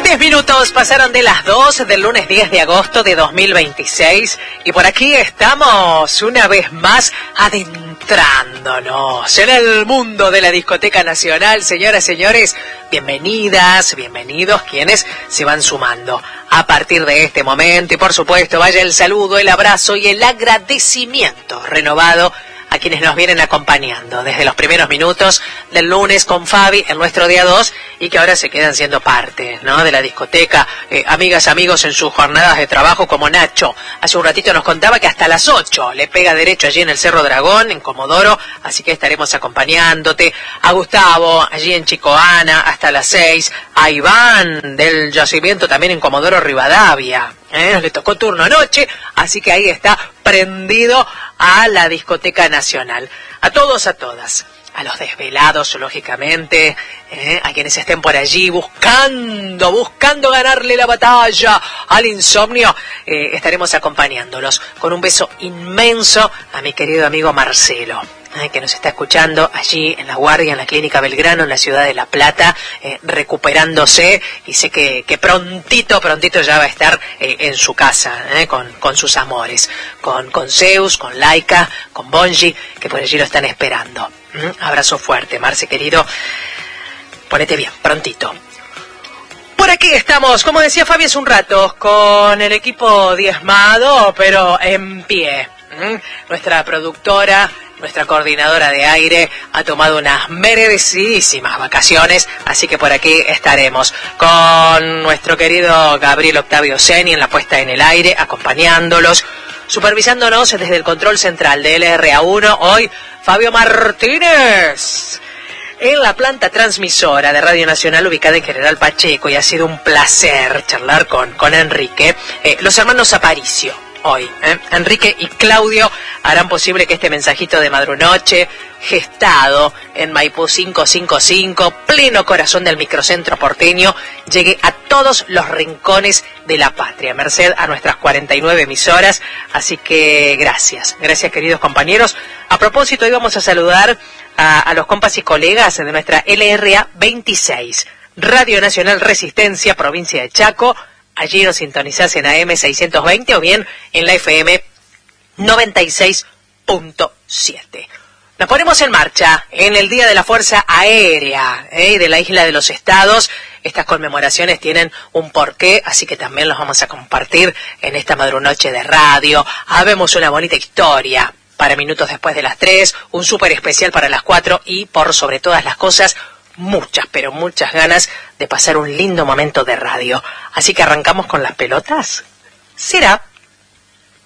10 minutos pasaron de las 2 del lunes 10 de agosto de 2026 y por aquí estamos una vez más adentrándonos en el mundo de la discoteca nacional. Señoras, señores, bienvenidas, bienvenidos quienes se van sumando a partir de este momento y por supuesto vaya el saludo, el abrazo y el agradecimiento renovado a quienes nos vienen acompañando desde los primeros minutos del lunes con Fabi en nuestro día 2 y que ahora se quedan siendo parte, ¿no?, de la discoteca, amigas, amigos en sus jornadas de trabajo, como Nacho. Hace un ratito nos contaba que hasta las 8 le pega derecho allí en el Cerro Dragón, en Comodoro, así que estaremos acompañándote. A Gustavo, allí en Chicoana, hasta las 6. A Iván, del yacimiento también en Comodoro Rivadavia. Le tocó turno anoche, así que ahí está prendido a la discoteca nacional. A todos, a todas, a los desvelados, lógicamente, a quienes estén por allí buscando ganarle la batalla al insomnio, estaremos acompañándolos con un beso inmenso a mi querido amigo Marcelo, que nos está escuchando allí en La Guardia, en la Clínica Belgrano, en la ciudad de La Plata, recuperándose, y sé que prontito ya va a estar en su casa, con sus amores, con Zeus, con Laika, con Bonji, que por allí lo están esperando. Abrazo fuerte, Marce querido, ponete bien, prontito. Por aquí estamos, como decía Fabi hace un rato, con el equipo diezmado, pero en pie. Nuestra productora, nuestra coordinadora de aire, ha tomado unas merecidísimas vacaciones, así que por aquí estaremos con nuestro querido Gabriel Octavio Seni en la puesta en el aire, acompañándolos, supervisándonos desde el control central de LRA1, hoy Fabio Martínez, en la planta transmisora de Radio Nacional ubicada en General Pacheco, y ha sido un placer charlar con Enrique, los hermanos Aparicio. Hoy, Enrique y Claudio harán posible que este mensajito de Madrunoche, gestado en Maipú 555, pleno corazón del microcentro porteño, llegue a todos los rincones de la patria, merced a nuestras 49 emisoras. Así que gracias queridos compañeros. A propósito, hoy vamos a saludar a los compas y colegas de nuestra LRA 26, Radio Nacional Resistencia, provincia de Chaco. Allí nos sintonizás en AM 620 o bien en la FM 96.7. Nos ponemos en marcha en el Día de la Fuerza Aérea de la Isla de los Estados. Estas conmemoraciones tienen un porqué, así que también los vamos a compartir en esta madrunoche de radio. Habemos una bonita historia para minutos después de las 3, un súper especial para las 4 y, por sobre todas las cosas, muchas, pero muchas ganas de pasar un lindo momento de radio. Así que arrancamos con las pelotas. ¿Será?